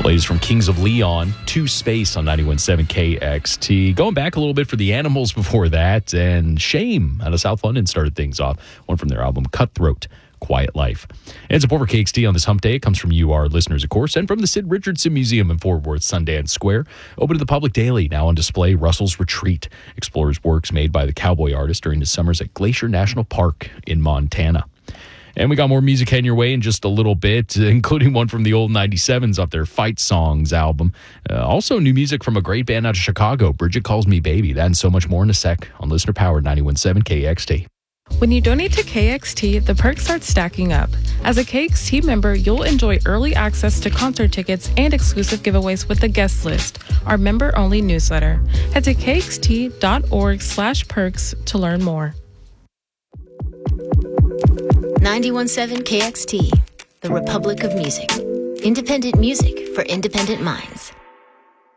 Plays from Kings of Leon to Space on 91.7 KXT. Going back a little bit for the Animals before that, and Shame out of South London started things off. One from their album Cutthroat, Quiet Life. And support for KXT on this hump day. It comes from you, our listeners, of course, and from the Sid Richardson Museum in Fort Worth, Sundance Square. Open to the public daily, now on display, Russell's Retreat explores works made by the cowboy artist during his summers at Glacier National Park in Montana. And we got more music heading your way in just a little bit, including one from the old 97s off their Fight Songs album. Also new music from a great band out of Chicago, Bridget Calls Me Baby. That and so much more in a sec on Listener Powered 91.7 KXT. When you donate to KXT, the perks start stacking up. As a KXT member, you'll enjoy early access to concert tickets and exclusive giveaways with the guest list, our member-only newsletter. Head to kxt.org/perks to learn more. 91.7 KXT, the Republic of Music. Independent music for independent minds.